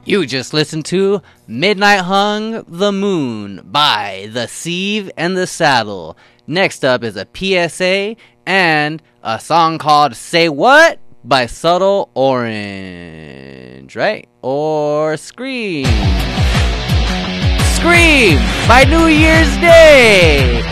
You just listened to Midnight Hung the Moon by The Sieve and the Saddle. Next up is a PSA and a song called Say What by Subtle Orange, right? Or Scream. Scream by New Year's Day.